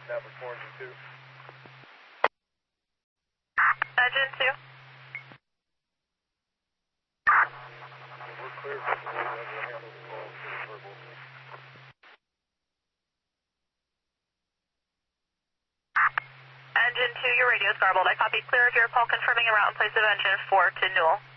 That was for engine 2. Engine 2. We're clear for the handle the call to the verbal. Engine 2, your radio is garbled. I copy clear of your call confirming a route in place of engine 4 to Newell.